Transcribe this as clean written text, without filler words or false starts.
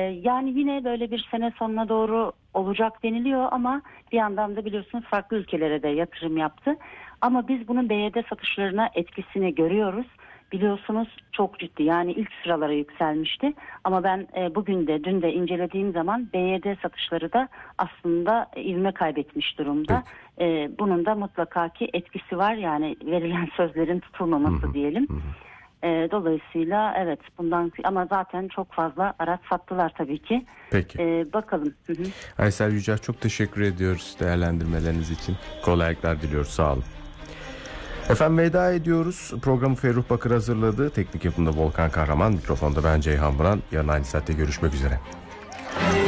Yani yine böyle bir sene sonuna doğru olacak deniliyor ama bir yandan da biliyorsunuz farklı ülkelere de yatırım yaptı. Ama biz bunun BYD satışlarına etkisini görüyoruz. Biliyorsunuz çok ciddi, yani ilk sıralara yükselmişti. Ama ben bugün de dün de incelediğim zaman BYD satışları da aslında ivme kaybetmiş durumda. Bunun da mutlaka ki etkisi var, yani verilen sözlerin tutulmaması diyelim. Dolayısıyla evet, bundan ama zaten çok fazla araç sattılar tabii ki. Peki. Bakalım. Aysel Yücel, çok teşekkür ediyoruz değerlendirmeleriniz için. Kolaylıklar diliyoruz. Sağ olun. Efendim, veda ediyoruz. Programı Ferruh Bakır hazırladı. Teknik yapımda Volkan Kahraman, mikrofonda ben Ceyhan Buran. Yarın aynı saatte görüşmek üzere.